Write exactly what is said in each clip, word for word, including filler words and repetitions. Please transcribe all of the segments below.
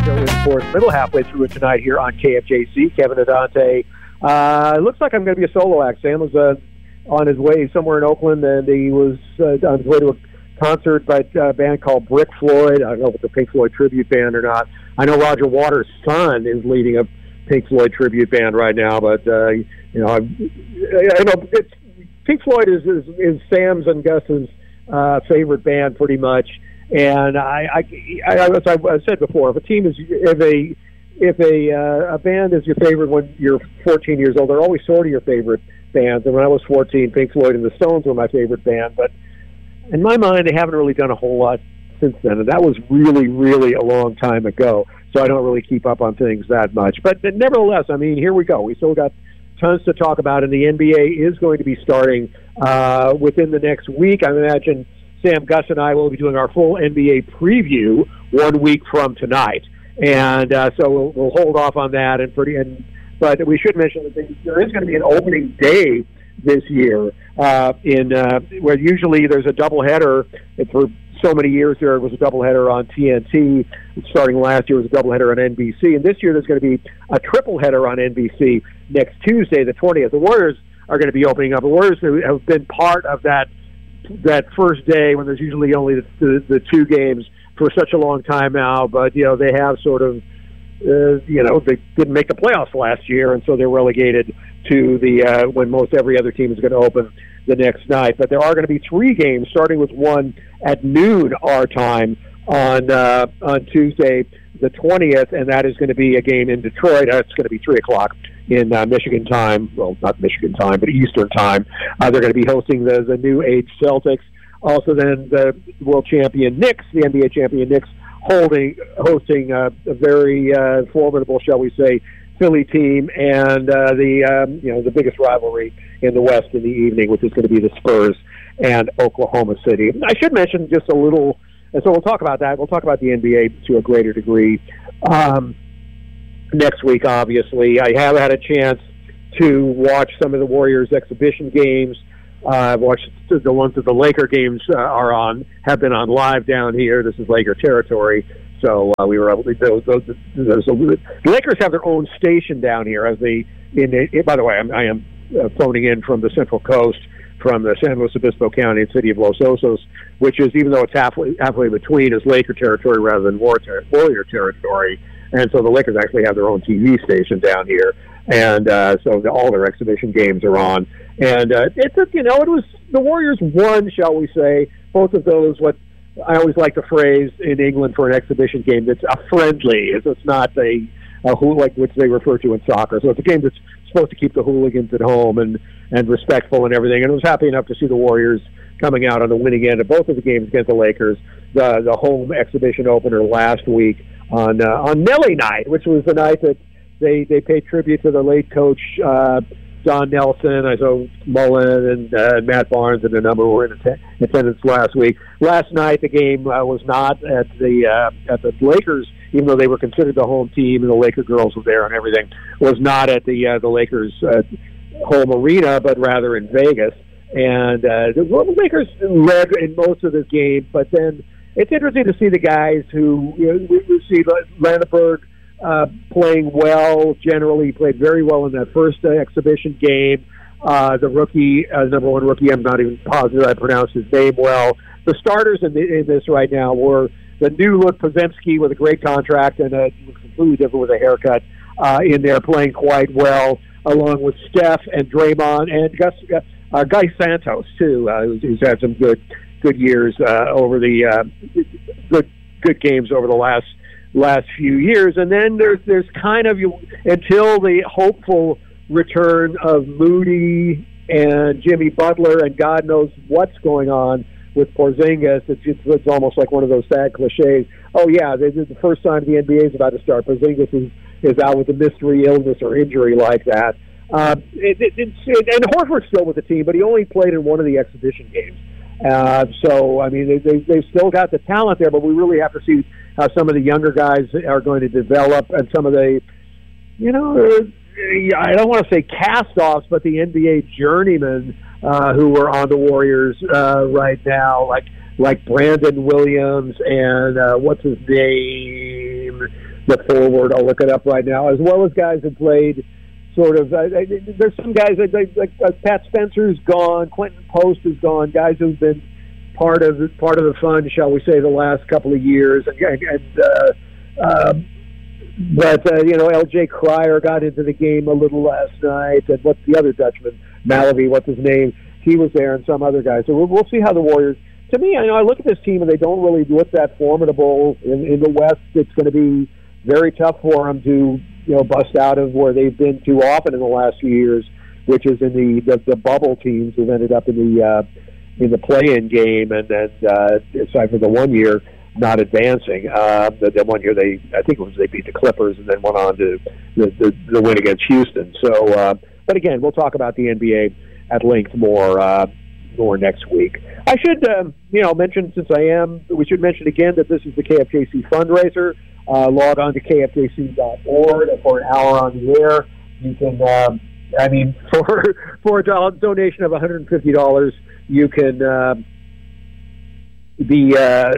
Show in for the middle, halfway through it tonight here on K F J C. Kevin Adante. Uh, it looks like I'm going to be a solo act. Sam was uh, on his way somewhere in Oakland, and he was uh, on his way to a concert by a band called Brick Floyd. I don't know if it's a Pink Floyd tribute band or not. I know Roger Waters' son is leading a Pink Floyd tribute band right now, but uh, you know, I, I know it's, Pink Floyd is, is is Sam's and Gus's uh, favorite band, pretty much. And I, I, I, as I said before, if a team is, if a, if a, uh, a band is your favorite when you're fourteen years old, they're always sort of your favorite bands. And when I was fourteen, Pink Floyd and the Stones were my favorite band. But in my mind, they haven't really done a whole lot since then, and that was really, really a long time ago. So I don't really keep up on things that much. But nevertheless, I mean, here we go. We still got tons to talk about, and the N B A is going to be starting uh, within the next week. I imagine Sam, Gus, and I will be doing our full N B A preview one week from tonight, and uh, so we'll, we'll hold off on that. And pretty, and but we should mention that there is going to be an opening day this year. Uh, in uh, where usually there's a doubleheader. For so many years there was a doubleheader on T N T. Starting last year was a doubleheader on N B C, and this year there's going to be a tripleheader on N B C next Tuesday, the twentieth. The Warriors are going to be opening up. The Warriors have been part of that. that first day when there's usually only the, the, the two games for such a long time now, but, you know, they have sort of, uh, you know, they didn't make the playoffs last year, and so they're relegated to the, uh, when most every other team is going to open the next night. But there are going to be three games, starting with one at noon our time on, uh, on Tuesday the twentieth, and that is going to be a game in Detroit. That's going to be three o'clock in uh, Michigan time. Well, not Michigan time, but Eastern time. Uh, they're going to be hosting the, the New Age Celtics. Also then the world champion Knicks, the N B A champion Knicks, holding, hosting uh, a very uh, formidable, shall we say, Philly team, and uh, the um, you know the biggest rivalry in the West in the evening, which is going to be the Spurs and Oklahoma City. I should mention just a little, and so we'll talk about that. We'll talk about the N B A to a greater degree um, next week, obviously. I have had a chance to watch some of the Warriors exhibition games. Uh, I've watched the ones that the Laker games uh, are on, have been on live down here. This is Laker territory. So uh, we were able to, those, those, those, the Lakers have their own station down here. As they, in, in, by the way, I'm, I am uh, phoning in from the Central Coast, from the San Luis Obispo County and city of Los Osos, which is, even though it's halfway, halfway between, is Laker territory rather than Warrior territory. And so the Lakers actually have their own T V station down here. And uh, so the, all their exhibition games are on. And uh, it's, a, you know, it was, the Warriors won, shall we say, both of those, what I always like the phrase in England for an exhibition game, that's a friendly. It's, it's not a, a like which they refer to in soccer. So it's a game that's supposed to keep the hooligans at home and, and respectful and everything. And I was happy enough to see the Warriors coming out on the winning end of both of the games against the Lakers. The the home exhibition opener last week on uh, on Nelly night, which was the night that they, they paid tribute to the late coach uh, Don Nelson. I saw Mullen and uh, Matt Barnes and a number were in att- attendance last week. Last night the game uh, was not at the uh, at the Lakers, even though they were considered the home team and the Laker girls were there and everything. Was not at the uh, the Lakers uh, home arena, but rather in Vegas. And uh, the, well, the Lakers led in most of this game, but then it's interesting to see the guys who, you know, we, we see Landenberg uh, playing well. Generally, played very well in that first uh, exhibition game. Uh, the rookie, uh, number one rookie, I'm not even positive I pronounced his name well. The starters in, the, in this right now were the new look Podziemski with a great contract and a, looks completely different with a haircut uh, in there, playing quite well, along with Steph and Draymond and Gus. Uh, Uh, Guy Santos too, uh, who's, who's had some good good years uh, over the uh, good good games over the last last few years. And then there's there's kind of, you until the hopeful return of Moody and Jimmy Butler, and God knows what's going on with Porzingis. It's, it's, it's almost like one of those sad cliches. Oh yeah, this is the first time the N B A is about to start. Porzingis is is out with a mystery illness or injury like that. Uh, it, it, it's, it, and Horford's still with the team, but he only played in one of the exhibition games. Uh, so, I mean, they, they, they've still got the talent there, but we really have to see how some of the younger guys are going to develop, and some of the, you know, uh, I don't want to say cast-offs, but the N B A journeymen uh, who are on the Warriors uh, right now, like like Brandon Williams and uh, what's his name? the forward. I'll look it up right now, as well as guys who played sort of. Uh, there's some guys like, like, like uh, Pat Spencer's gone, Quentin Post is gone. Guys who've been part of part of the fun, shall we say, the last couple of years, and. and uh, uh, But, uh, you know, L J Cryer got into the game a little last night. And what's the other Dutchman? Malavi, what's his name? He was there, and some other guys. So we'll, we'll see how the Warriors... To me, I know I look at this team, and they don't really look that formidable. In, in the West, it's going to be very tough for them to, you know, bust out of where they've been too often in the last few years, which is in the, the, the bubble teams who've ended up in the uh, in the play-in game. And then, uh, aside from the one year... not advancing. Uh, the, the one year they, I think it was they beat the Clippers and then went on to the, the, the win against Houston. So, uh, but again, we'll talk about the N B A at length more uh, more next week. I should, um, you know, mention since I am, we should mention again that this is the K F J C fundraiser. Uh, log on to K F J C dot org for an hour on the air. You can, um, I mean, for for a donation of one hundred fifty dollars, you can uh, be. Uh,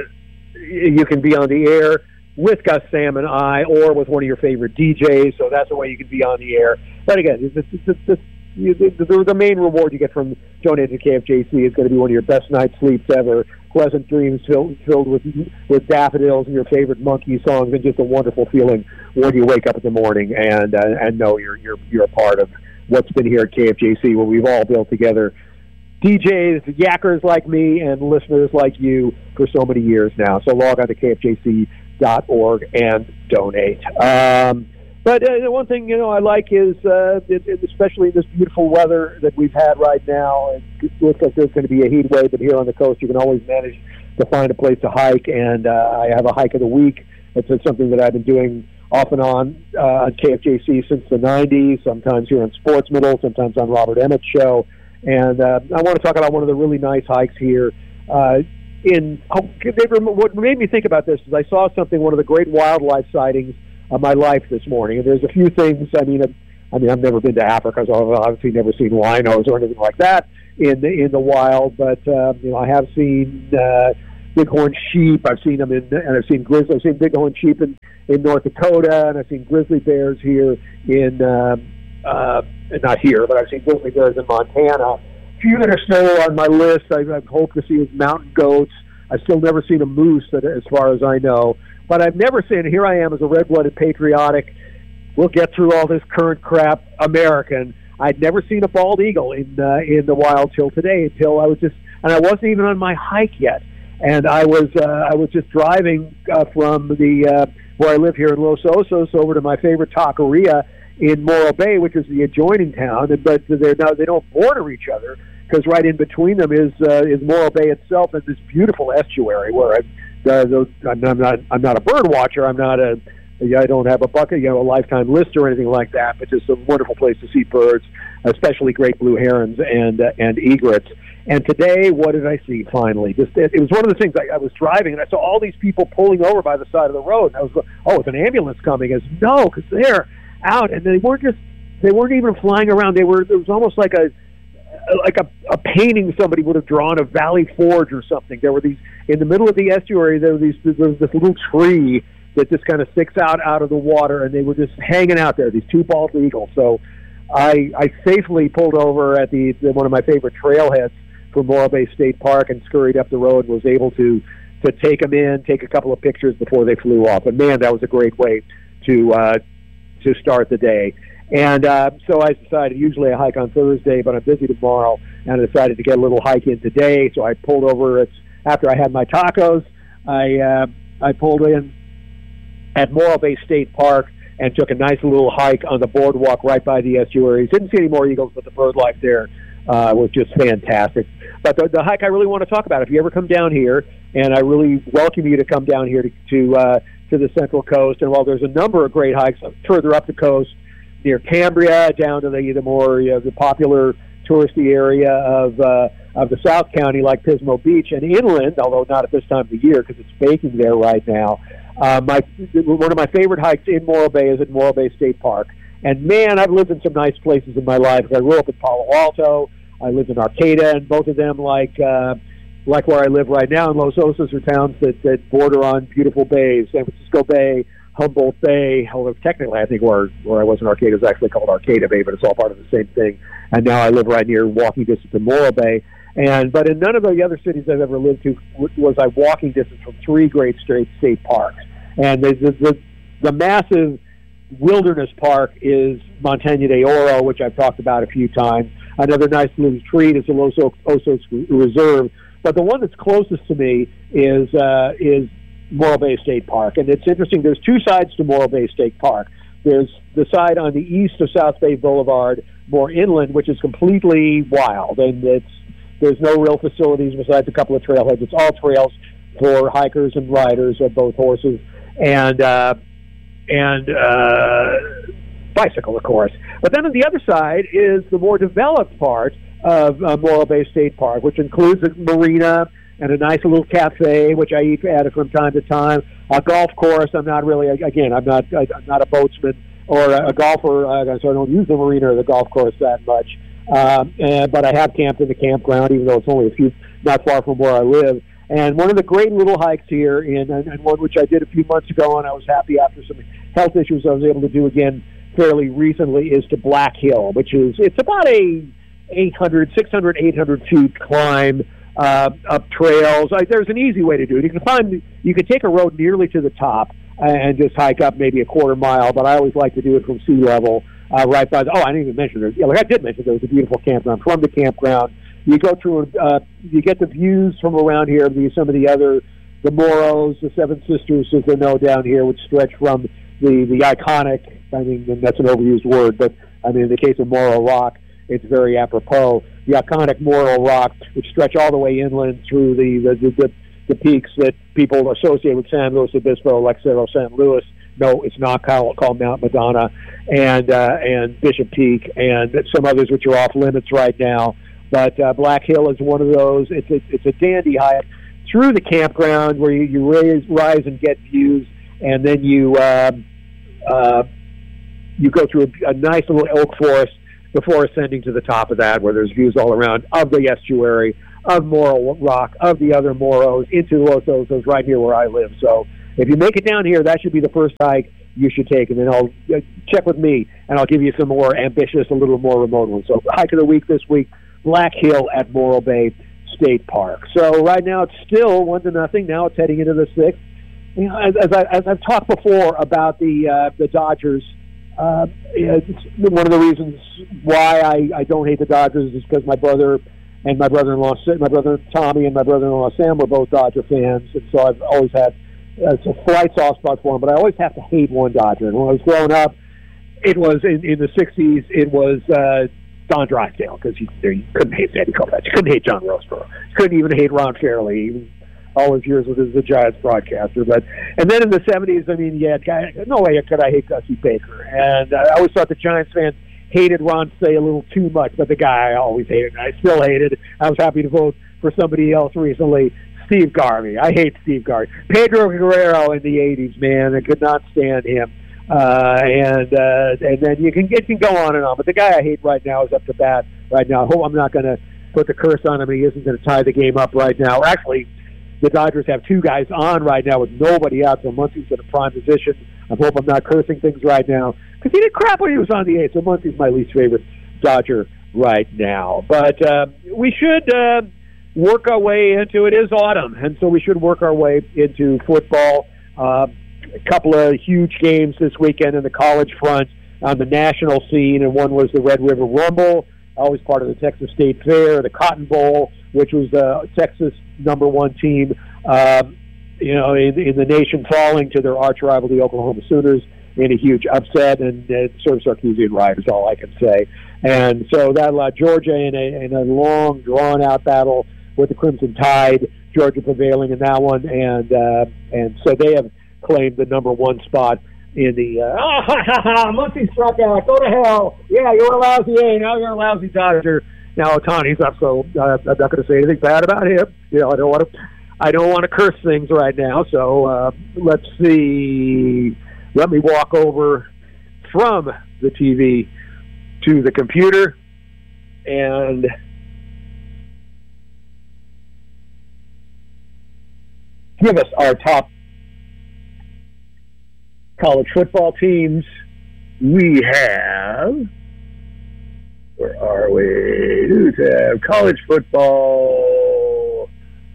You can be on the air with Gus, Sam, and I, or with one of your favorite D Js. So that's the way you can be on the air. But again, it's, it's, it's, it's, you, the, the main reward you get from donating to K F J C is going to be one of your best night's sleeps ever. Pleasant dreams filled, filled with with daffodils and your favorite Monkey songs, and just a wonderful feeling when you wake up in the morning and uh, and know you're you're you're a part of what's been here at K F J C, where we've all built together. D Js, yackers like me, and listeners like you for so many years now. So log on to K F J C dot org and donate. Um, but uh, one thing, you know, I like is, uh, it, it, especially this beautiful weather that we've had right now, it looks like there's going to be a heat wave, but here on the coast you can always manage to find a place to hike, and uh, I have a hike of the week. It's something that I've been doing off and on uh, on K F J C since the nineties, sometimes here on Sports Middle, sometimes on Robert Emmett's show. And uh, I want to talk about one of the really nice hikes here. Uh, in oh, they rem- what made me think about this is I saw something, one of the great wildlife sightings of my life this morning. And there's a few things. I mean, I mean, I've never been to Africa, so I've obviously never seen rhinos or anything like that in the in the wild. But uh, you know, I have seen uh, bighorn sheep. I've seen them in, and I've seen grizzly. I've seen bighorn sheep in, in North Dakota, and I've seen grizzly bears here in. Uh, uh, not here, but I've seen grizzly bears in Montana. A few that are still on my list I, I hope to see is mountain goats. I've still never seen a moose, that, as far as I know. But I've never seen, here I am as a red-blooded patriotic, we'll get through all this current crap, American. I'd never seen a bald eagle in uh, in the wild till today, until I was just, and I wasn't even on my hike yet. And I was uh, I was just driving uh, from the uh, where I live here in Los Osos over to my favorite taqueria in Morro Bay, which is the adjoining town, but they're now they don't border each other, because right in between them is uh, is Morro Bay itself, and this beautiful estuary where I, uh, those, I'm not I'm not a bird watcher, I'm not a I don't have a bucket, you know, a lifetime list or anything like that, but just a wonderful place to see birds, especially great blue herons and uh, and egrets. And today, what did I see? Finally, just it, it was one of the things. I, I was driving and I saw all these people pulling over by the side of the road, and I was going, oh, it's an ambulance coming. As no, because they're out, and they weren't just they weren't even flying around. They were it was almost like a like a, a painting somebody would have drawn of Valley Forge or something. There were these in the middle of the estuary. There were these there was this little tree that just kind of sticks out out of the water, and they were just hanging out there. These two bald eagles. So I I safely pulled over at the, the one of my favorite trailheads for Morro Bay State Park and scurried up the road and was able to to take them in, take a couple of pictures before they flew off. But man, that was a great way to uh, to start the day. And uh, so I decided, usually I hike on Thursday, but I'm busy tomorrow, and I decided to get a little hike in today. So I pulled over. It's, after I had my tacos, I uh, I pulled in at Morro Bay State Park and took a nice little hike on the boardwalk right by the estuaries. Didn't see any more eagles, but the bird life there uh, was just fantastic. But the, the hike I really want to talk about, if you ever come down here, and I really welcome you to come down here to to, uh, to the Central Coast. And while there's a number of great hikes further up the coast, near Cambria, down to the, the more you know, the popular touristy area of uh, of the South County, like Pismo Beach, and inland, although not at this time of the year because it's baking there right now. Uh, my one of my favorite hikes in Morro Bay is at Morro Bay State Park. And man, I've lived in some nice places in my life. I grew up in Palo Alto. I lived in Arcata, and both of them, like uh, like where I live right now in Los Osos, are towns that, that border on beautiful bays: San Francisco Bay, Humboldt Bay, although technically I think where, where I was in Arcata is actually called Arcata Bay, but it's all part of the same thing. And now I live right near walking distance to Morro Bay. And but in none of the other cities I've ever lived to was I walking distance from three great state state parks. And the the, the, the massive wilderness park is Montaña de Oro, which I've talked about a few times. Another nice little treat is the Los Osos Reserve. But the one that's closest to me is uh, is Morro Bay State Park. And it's interesting, there's two sides to Morro Bay State Park. There's the side on the east of South Bay Boulevard, more inland, which is completely wild. And it's there's no real facilities besides a couple of trailheads. It's all trails for hikers and riders of both horses and uh, and uh, bicycle, of course. But then on the other side is the more developed part of uh, Morro Bay State Park, which includes a marina and a nice little cafe, which I eat at it from time to time. A golf course. I'm not really, again, I'm not I'm not a boatsman or a, a golfer, uh, so I don't use the marina or the golf course that much. Um, and, but I have camped in the campground, even though it's only a few, not far from where I live. And one of the great little hikes here, in, and, and one which I did a few months ago, and I was happy after some health issues I was able to do again fairly recently, is to Black Hill, which is, it's about a eight hundred, six hundred, eight hundred feet climb uh, up trails. I, there's an easy way to do it. You can find, you can take a road nearly to the top and just hike up maybe a quarter mile, but I always like to do it from sea level. Uh, right by the, oh, I didn't even mention there. Yeah, like I did mention there was a beautiful campground. From the campground, you go through, uh, you get the views from around here. The, some of the other, the Moros, the Seven Sisters, as they know down here, which stretch from the, the iconic, I mean, and that's an overused word, but I mean, in the case of Morro Rock, it's very apropos. The iconic Morro Rock, which stretch all the way inland through the, the, the, the, the peaks that people associate with San Luis Obispo, like Cerro San Luis. No, it's not called, called Mount Madonna, and uh, and Bishop Peak, and some others which are off limits right now. But uh, Black Hill is one of those. It's a, it's a dandy hike through the campground where you, you raise, rise and get views, and then you um, uh, you go through a, a nice little oak forest before ascending to the top of that, where there's views all around of the estuary, of Morro Rock, of the other Moros, into Los Osos, right here where I live. So if you make it down here, that should be the first hike you should take, and then I'll uh, check with me, and I'll give you some more ambitious, a little more remote ones. So hike of the week this week, Black Hill at Morro Bay State Park. So right now it's still one to nothing. Now it's heading into the sixth. You know, as, as, I, as I've talked before about the uh, the Dodgers, uh, it's one of the reasons why I, I don't hate the Dodgers is because my brother and my brother-in-law, my brother Tommy and my brother-in-law Sam were both Dodger fans, and so I've always had uh, it's a slight soft spot for them. But I always have to hate one Dodger. And when I was growing up, it was in, in the sixties. It was uh, Don Drysdale, because you, you couldn't hate Sandy Koufax. You couldn't hate John Roseborough. You couldn't even hate Ron Fairley, even all his years with the Giants broadcaster. But and then in the seventies, I mean, yeah, no way could I hate Gussie Baker. And I always thought the Giants fans hated Ron Say a little too much, but the guy I always hated, and I still hated. I was happy to vote for somebody else recently, Steve Garvey. I hate Steve Garvey. Pedro Guerrero in the eighties, man, I could not stand him. Uh, and uh, and then you can it can go on and on. But the guy I hate right now is up to bat right now. I hope I'm not going to put the curse on him. He isn't going to tie the game up right now. Actually, the Dodgers have two guys on right now with nobody out, so Muncy's in a prime position. I hope I'm not cursing things right now, because he did crap when he was on the eighth, so Muncy's my least favorite Dodger right now. But uh, we should uh, work our way into it. It is autumn, and so we should work our way into football. Uh, a couple of huge games this weekend in the college front on the national scene, and one was the Red River Rumble, always part of the Texas State Fair, the Cotton Bowl, which was the Texas number one team, um, you know, in, in the nation, falling to their arch rival, the Oklahoma Sooners, in a huge upset, and uh, sort of Sarkisian ride is all I can say. And so that allowed Georgia in a, in a long, drawn-out battle with the Crimson Tide, Georgia prevailing in that one, and uh, and so they have claimed the number one spot in the, uh, oh, ha, ha, ha, Muncy struck out, go to hell, yeah, you're a lousy A, now you're a lousy Dodger. Now Otani's up, so uh, I'm not going to say anything bad about him. You know, I don't want to, I don't want to curse things right now. So uh, let's see. Let me walk over from the T V to the computer and give us our top college football teams, we have, where are we? Who's have college football?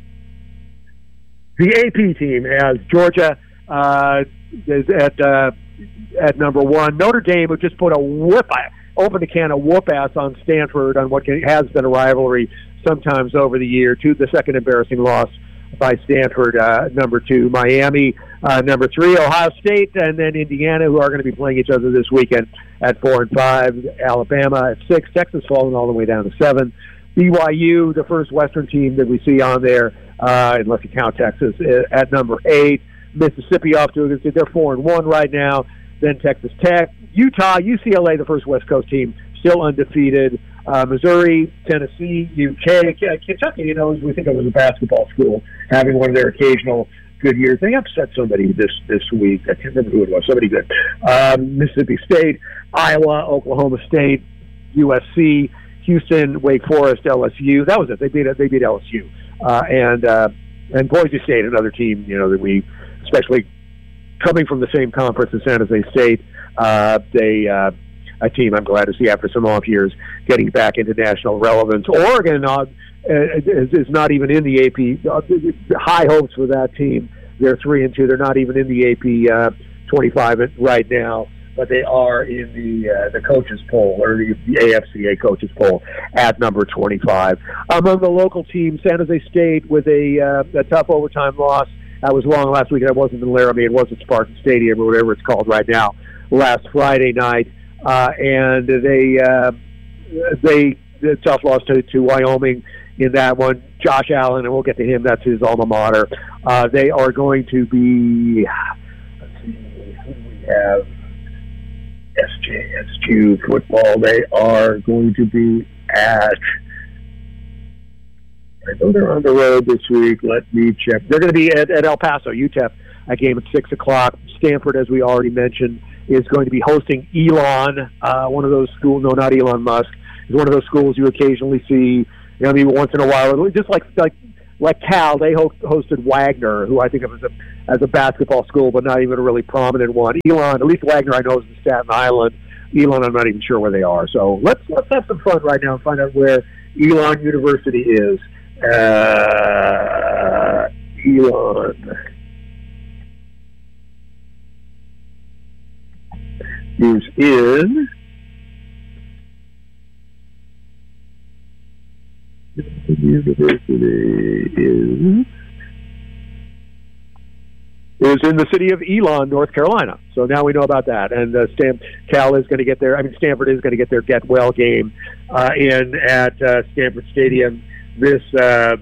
The A P team has Georgia uh, is at uh, at number one. Notre Dame, who just put a whoop, opened a can of whoop ass on Stanford on what has been a rivalry sometimes over the year. To the second embarrassing loss by Stanford, uh, number two. Miami, uh, number three. Ohio State, and then Indiana, who are going to be playing each other this weekend at four and five. Alabama at six. Texas falling all the way down to seven. B Y U, the first Western team that we see on there, uh, unless you count Texas, at number eight. Mississippi off to a good start. They're four and one right now. Then Texas Tech, Utah, U C L A, the first West Coast team, still undefeated. Uh, Missouri, Tennessee, U K, Kentucky. You know, as we think of as a basketball school, having one of their occasional good years. They upset somebody this this week. I can't remember who it was. Somebody good. Um, Mississippi State, Iowa, Oklahoma State, U S C, Houston, Wake Forest, L S U. That was it. They beat they beat L S U, uh, and uh, and Boise State, another team. You know that we, especially coming from the same conference as San Jose State, uh, they uh, a team I'm glad to see after some off years getting back into national relevance. Oregon uh, is, is not even in the A P. Uh, high hopes for that team. They're three and two. They're not even in the A P uh, twenty-five right now, but they are in the uh, the coaches poll, or the, the A F C A coaches poll, at number twenty-five. Among the local teams, San Jose State with a, uh, a tough overtime loss. I was wrong last week. I wasn't in Laramie. It wasn't Spartan Stadium or whatever it's called right now. Last Friday night, uh, and they uh, they a tough loss to, to Wyoming in that one. Josh Allen, and we'll get to him. That's his alma mater. Uh, they are going to be. Let's see, who do we have? S J S U football. They are going to be at. I know they're on the road this week. Let me check. They're going to be at, at El Paso, U T E P, a game at six o'clock. Stanford, as we already mentioned, is going to be hosting Elon, uh, one of those schools. No, not Elon Musk. It's one of those schools you occasionally see. You know, I mean, once in a while, just like like like Cal, they ho- hosted Wagner, who I think of as a as a basketball school, but not even a really prominent one. Elon, at least Wagner, I know is in Staten Island. Elon, I'm not even sure where they are. So let's let's have some fun right now and find out where Elon University is. Uh, Elon is in the university is is in the city of Elon, North Carolina. So now we know about that. And uh, Stan, Cal is going to get there. I mean, Stanford is going to get their get well game uh, in at uh, Stanford Stadium this uh,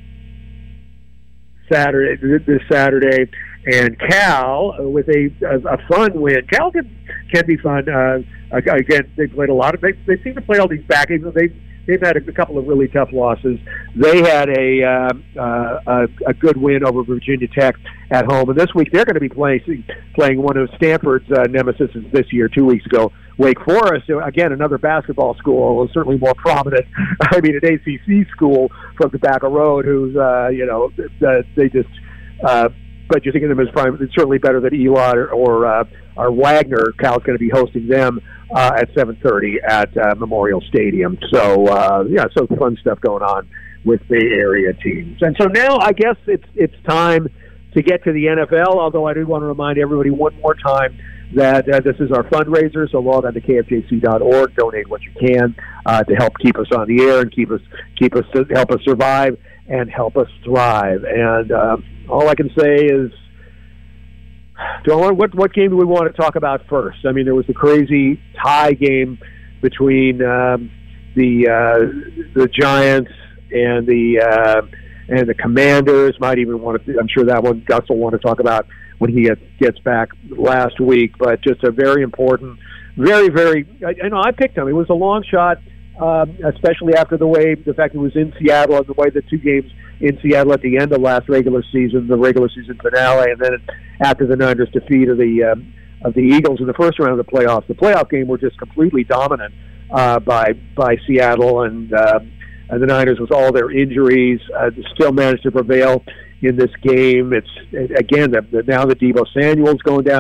Saturday. This Saturday, and Cal uh, with a, a a fun win. Cal can can be fun. Uh, again, they played a lot of. They, they seem to play all these back games. They they've had a, a couple of really tough losses. They had a uh, uh, a, a good win over Virginia Tech at home, and this week they're going to be playing playing one of Stanford's uh, nemesis this year. Two weeks ago, Wake Forest, again, another basketball school, certainly more prominent. I mean, an A C C school from the back of road, who's, uh, you know, uh, they just, uh, but you think of them as prime, it's certainly better than Elon or, or, uh, or Wagner. Cal's going to be hosting them uh, at seven thirty at uh, Memorial Stadium. So, uh, yeah, so fun stuff going on with Bay Area teams. And so now I guess it's it's time to get to the N F L, although I do want to remind everybody one more time that uh, this is our fundraiser, so log on to K F J C dot org, donate what you can uh, to help keep us on the air and keep us keep us help us survive and help us thrive. And uh, all I can say is, do I want, what what game do we want to talk about first? I mean, there was the crazy tie game between um, the uh, the Giants and the uh, and the Commanders. Might even want to. I'm sure that one Gus will want to talk about when he gets back last week, but just a very important, very, very, I, I know I picked him. It was a long shot, um, especially after the way, the fact it was in Seattle and the way the two games in Seattle at the end of last regular season, the regular season finale, and then after the Niners' defeat of the, um, of the Eagles in the first round of the playoffs. The playoff game were just completely dominant uh, by, by Seattle, and, uh, and the Niners, with all their injuries, uh, still managed to prevail in this game. It's again the, the, now that Deebo Samuel's going down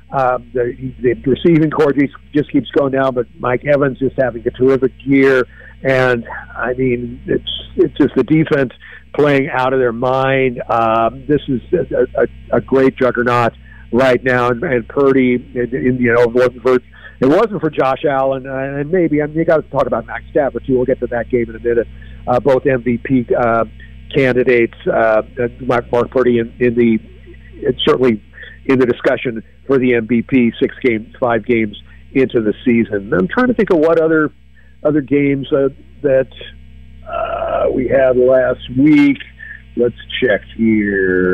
Um, the, the receiving core just, just keeps going down, but Mike Evans is having a terrific year. And, I mean, it's it's just the defense playing out of their mind. Um, this is a, a, a great juggernaut right now. And, and Purdy, and, and, you know, it wasn't for, it wasn't for Josh Allen. Uh, and maybe, I mean, you got to talk about Matt Stafford, too. We'll get to that game in a minute. Uh, both M V P uh, candidates, uh, Mark, Mark Purdy in, in the, it's certainly in the discussion for the M V P six games, five games into the season. I'm trying to think of what other other games uh, that uh, we had last week. Let's check here.